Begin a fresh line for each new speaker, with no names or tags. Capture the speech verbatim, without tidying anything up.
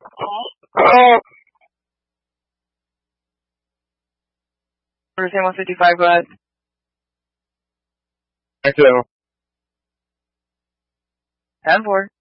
Oh. Understand one fifty-five, go ahead.
Back to
ten four.